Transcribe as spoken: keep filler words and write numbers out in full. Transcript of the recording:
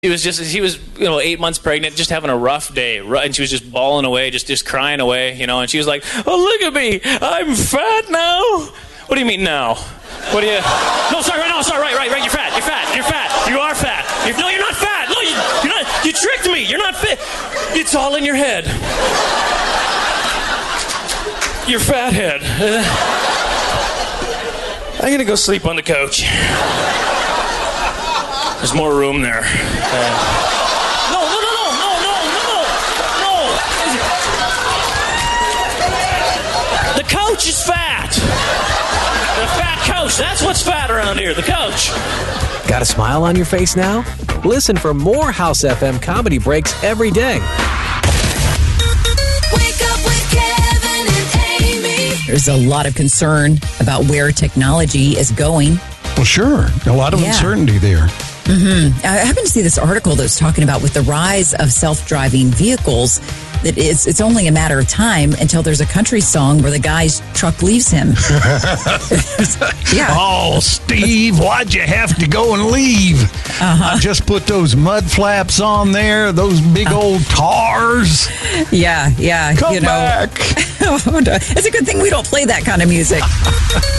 She was just, she was, you know, eight months pregnant, just having a rough day, and she was just bawling away, just, just crying away, you know, and she was like, oh, look at me, I'm fat now. What do you mean now? What do you, no, sorry, right, no, sorry, right, right, right, you're fat, you're fat, you're fat, you are fat. You're, no, you're not fat, no, you, you're not, you tricked me, you're not fit. It's all in your head. You're fat head. Uh, I'm gonna go sleep on the couch. There's more room there. Uh, no, no, no, no, no, no, no. The couch is fat. The fat couch. That's what's fat around here. The couch. Got a smile on your face now? Listen for more House F M comedy breaks every day. Wake up with Kevin and Amy. There's a lot of concern about where technology is going. Well, sure. A lot of Yeah. uncertainty there. Mm-hmm. I happened to see this article that was talking about with the rise of self-driving vehicles, that it's, it's only a matter of time until there's a country song where the guy's truck leaves him. Yeah. Oh, Steve, why'd you have to go and leave? Uh-huh. I just put those mud flaps on there, those big old tars. Yeah, yeah. Come you know. back. It's a good thing we don't play that kind of music.